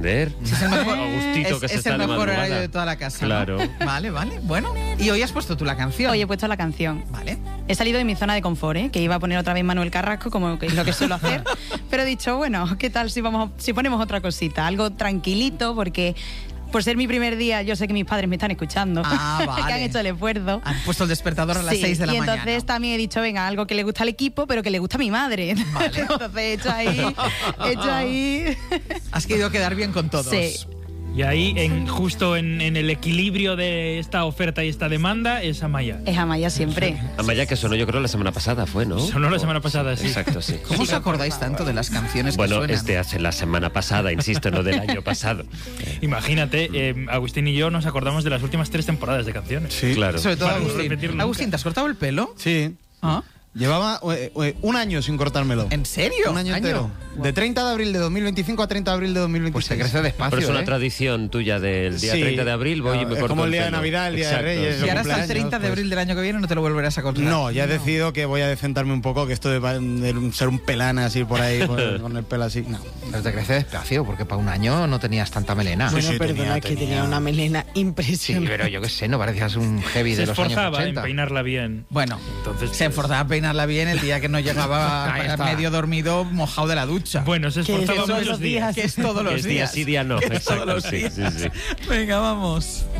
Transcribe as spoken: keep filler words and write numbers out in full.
Sí, es el mejor, Agustito, es, que se es está el de mejor madrugada. horario de toda la casa, Claro. ¿no? Vale, vale. Bueno, y hoy has puesto tú la canción. Hoy he puesto la canción. Vale. He salido de mi zona de confort, ¿eh? Que iba a poner otra vez Manuel Carrasco, como que es lo que suelo hacer. Pero he dicho, bueno, ¿qué tal si vamos, si ponemos otra cosita? Algo tranquilito, porque por ser mi primer día, yo sé que mis padres me están escuchando. Ah, vale. Que han hecho el esfuerzo. Han puesto el despertador a las Sí, seis de la y mañana. entonces también he dicho, venga, algo que le gusta al equipo, pero que le gusta a mi madre. Vale. Entonces he hecho ahí, he hecho ahí. Has querido quedar bien con todos. Sí. Y ahí, en, justo en, en el equilibrio de esta oferta y esta demanda, es Amaya. Es Amaya siempre. Amaya, que sonó yo creo la semana pasada, fue, ¿no? Sonó la semana pasada, sí. Exacto, sí. ¿Cómo os acordáis tanto de las canciones Bueno, que suenan? es de hace la semana pasada, insisto, no del año pasado. Imagínate, eh, Agustín y yo nos acordamos de las últimas tres temporadas de canciones. Sí, Claro. Sobre todo Para no Agustín. repetir nunca. Agustín, ¿te has cortado el pelo? Sí. ¿Ah? Llevaba eh, eh, un año sin cortármelo. ¿En serio? Un año entero. De treinta de abril de dos mil veinticinco a treinta de abril de dos mil veintiséis. Pues te crece despacio, Pero es una ¿eh? tradición tuya del día Sí. treinta de abril, voy y me Es corto como el día de pelo. Navidad, el día de Exacto, Reyes, sí. Y ahora hasta el cumpleaños, treinta de pues. abril del año que viene no te lo volverás a cortar. No, ya he decidido que voy a decentarme un poco, que esto de, de ser un pelana así por ahí, con, con el pelo así, no. Pero te crece despacio, porque para un año no tenías tanta melena. Sí, Bueno, sí, perdona, tenía- es que tenía. tenía una melena Sí, impresionante. pero yo qué sé, no parecías un heavy Se de los años esforzaba en ochenta. peinarla bien. Bueno, Entonces, se pues, esforzaba a peinarla bien el día que no llegaba Ahí está. medio dormido, mojado de la ducha. Bueno, se Que esforzaba eso muchos los días. días. Que es todos los Que es día días. sí, día no. Que es todos Exacto, los sí, días. sí, sí. Venga, vamos.